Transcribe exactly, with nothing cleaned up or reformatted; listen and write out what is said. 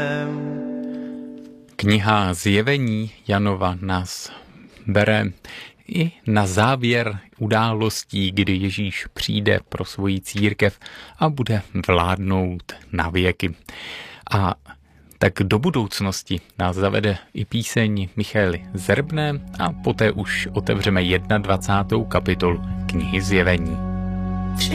Kniha Zjevení Janova nás bere i na závěr událostí, kdy Ježíš přijde pro svoji církev a bude vládnout na věky. A tak do budoucnosti nás zavede i píseň Michaely Zerbné a poté už otevřeme dvacátou první kapitolu knihy Zjevení.